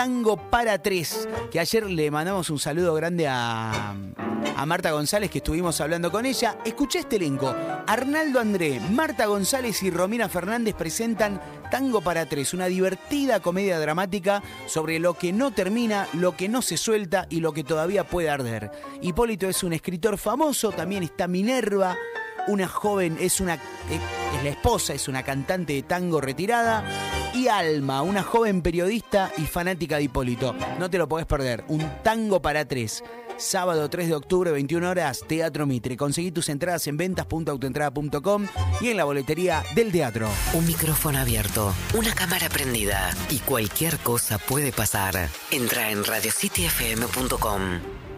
Tango para tres, que ayer le mandamos un saludo grande a Marta González, que estuvimos hablando con ella. Escuché este elenco: Arnaldo André, Marta González y Romina Fernández presentan Tango para tres, una divertida comedia dramática sobre lo que no termina, lo que no se suelta y lo que todavía puede arder. Hipólito es un escritor famoso, también está Minerva, una joven, es la esposa, es una cantante de tango retirada, y Alma, una joven periodista y fanática de Hipólito. No te lo podés perder, un Tango para tres. Sábado 3 de octubre, 21 horas, Teatro Mitre. Conseguí tus entradas en ventas.autoentrada.com y en la boletería del teatro. Un micrófono abierto, una cámara prendida y cualquier cosa puede pasar. Entra en radiocityfm.com.